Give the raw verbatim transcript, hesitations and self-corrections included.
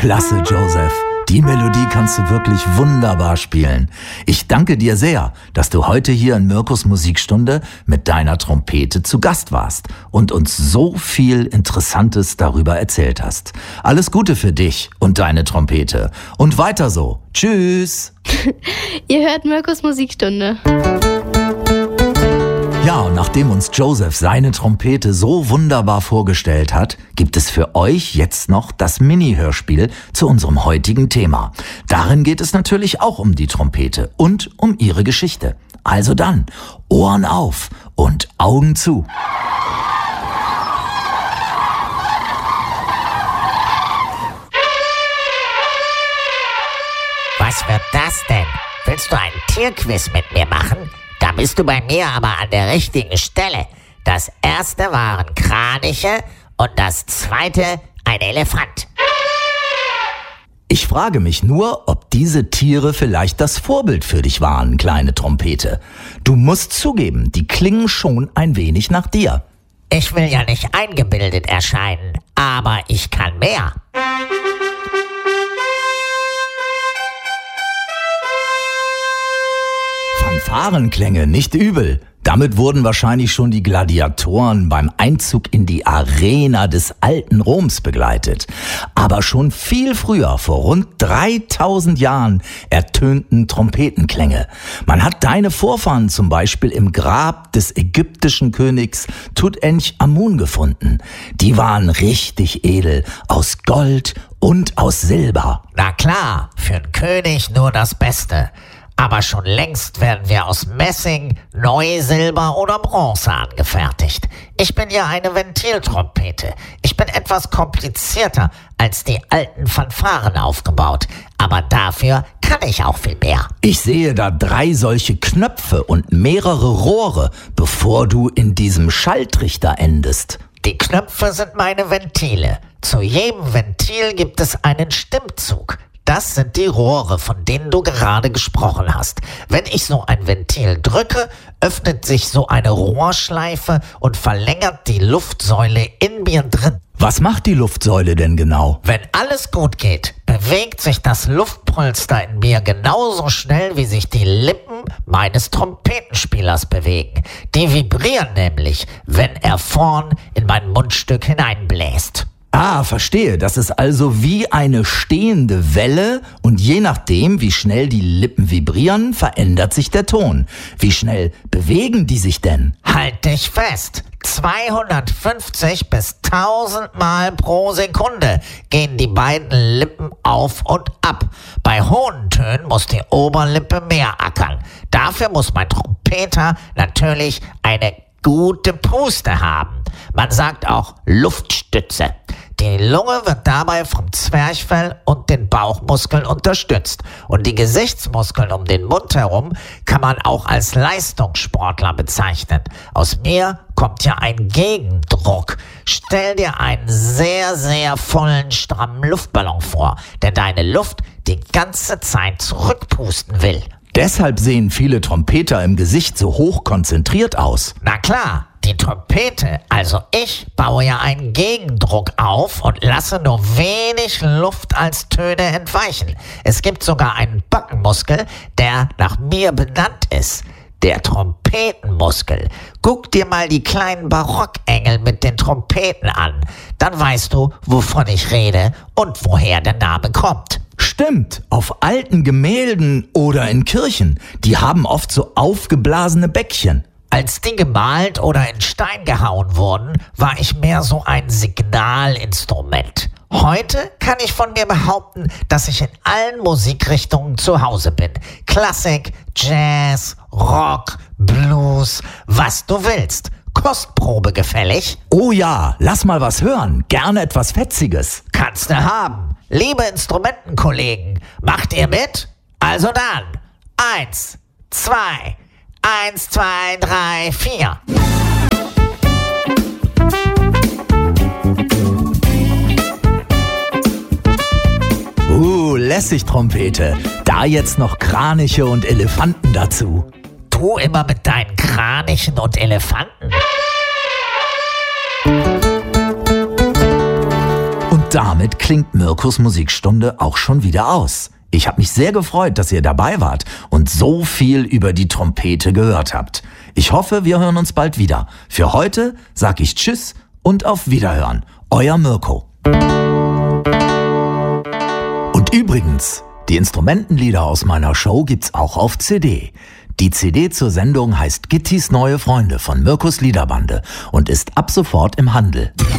Klasse, Joseph. Die Melodie kannst du wirklich wunderbar spielen. Ich danke dir sehr, dass du heute hier in Mirkus Musikstunde mit deiner Trompete zu Gast warst und uns so viel Interessantes darüber erzählt hast. Alles Gute für dich und deine Trompete. Und weiter so. Tschüss. Ihr hört Mirkus Musikstunde. Ja, und nachdem uns Joseph seine Trompete so wunderbar vorgestellt hat, gibt es für euch jetzt noch das Mini-Hörspiel zu unserem heutigen Thema. Darin geht es natürlich auch um die Trompete und um ihre Geschichte. Also dann, Ohren auf und Augen zu. Was wird das denn? Willst du einen Tierquiz mit mir machen? Da bist du bei mir aber an der richtigen Stelle. Das erste waren Kraniche und das zweite ein Elefant. Ich frage mich nur, ob diese Tiere vielleicht das Vorbild für dich waren, kleine Trompete. Du musst zugeben, die klingen schon ein wenig nach dir. Ich will ja nicht eingebildet erscheinen, aber ich kann mehr. Fanfarenklänge, nicht übel. Damit wurden wahrscheinlich schon die Gladiatoren beim Einzug in die Arena des alten Roms begleitet. Aber schon viel früher, vor rund dreitausend Jahren, ertönten Trompetenklänge. Man hat deine Vorfahren zum Beispiel im Grab des ägyptischen Königs Tutanchamun gefunden. Die waren richtig edel, aus Gold und aus Silber. Na klar, für einen König nur das Beste. Aber schon längst werden wir aus Messing, Neusilber oder Bronze angefertigt. Ich bin ja eine Ventiltrompete. Ich bin etwas komplizierter als die alten Fanfaren aufgebaut. Aber dafür kann ich auch viel mehr. Ich sehe da drei solche Knöpfe und mehrere Rohre, bevor du in diesem Schalltrichter endest. Die Knöpfe sind meine Ventile. Zu jedem Ventil gibt es einen Stimmzug. Das sind die Rohre, von denen du gerade gesprochen hast. Wenn ich so ein Ventil drücke, öffnet sich so eine Rohrschleife und verlängert die Luftsäule in mir drin. Was macht die Luftsäule denn genau? Wenn alles gut geht, bewegt sich das Luftpolster in mir genauso schnell, wie sich die Lippen meines Trompetenspielers bewegen. Die vibrieren nämlich, wenn er vorn in mein Mundstück hineinbläst. Ah, verstehe. Das ist also wie eine stehende Welle und je nachdem, wie schnell die Lippen vibrieren, verändert sich der Ton. Wie schnell bewegen die sich denn? Halt dich fest! zweihundertfünfzig bis tausend Mal pro Sekunde gehen die beiden Lippen auf und ab. Bei hohen Tönen muss die Oberlippe mehr ackern. Dafür muss mein Trompeter natürlich eine gute Puste haben. Man sagt auch Luftstütze. Die Lunge wird dabei vom Zwerchfell und den Bauchmuskeln unterstützt. Und die Gesichtsmuskeln um den Mund herum kann man auch als Leistungssportler bezeichnen. Aus mir kommt ja ein Gegendruck. Stell dir einen sehr, sehr vollen, strammen Luftballon vor, der deine Luft die ganze Zeit zurückpusten will. Deshalb sehen viele Trompeter im Gesicht so hoch konzentriert aus. Na klar, die Trompete, also ich, baue ja einen Gegendruck auf und lasse nur wenig Luft als Töne entweichen. Es gibt sogar einen Backenmuskel, der nach mir benannt ist. Der Trompetenmuskel. Guck dir mal die kleinen Barockengel mit den Trompeten an. Dann weißt du, wovon ich rede und woher der Name kommt. Stimmt, auf alten Gemälden oder in Kirchen, die haben oft so aufgeblasene Bäckchen. Als die gemalt oder in Stein gehauen wurden, war ich mehr so ein Signalinstrument. Heute kann ich von mir behaupten, dass ich in allen Musikrichtungen zu Hause bin. Klassik, Jazz, Rock, Blues, was du willst. Kostprobe gefällig? Oh ja, lass mal was hören. Gerne etwas Fetziges. Kannst du haben. Liebe Instrumentenkollegen, macht ihr mit? Also dann, eins, zwei, eins, zwei, drei, vier. Uh, lässig Trompete. Da jetzt noch Kraniche und Elefanten dazu. Du immer mit deinen Kranichen und Elefanten. damit klingt Mirkus Musikstunde auch schon wieder aus. Ich habe mich sehr gefreut, dass ihr dabei wart und so viel über die Trompete gehört habt. Ich hoffe, wir hören uns bald wieder. Für heute sag ich Tschüss und auf Wiederhören. Euer Mirko. Und übrigens, die Instrumentenlieder aus meiner Show gibt's auch auf C D. Die C D zur Sendung heißt Gittis neue Freunde von Mirkus Liederbande und ist ab sofort im Handel.